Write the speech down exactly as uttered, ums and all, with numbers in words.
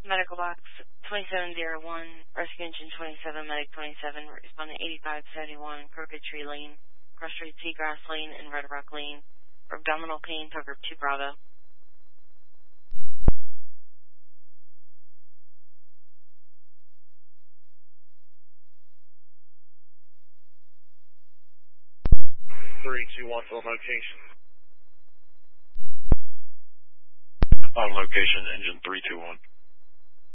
Medical box twenty-seven oh one, rescue engine twenty-seven, medic twenty-seven, responding eighty-five seventy-one, Crooked Tree Lane, Cross Street Seagrass Lane, and Red Rock Lane. For abdominal pain, tow group two Bravo. three two one, full location. On location, engine three two one.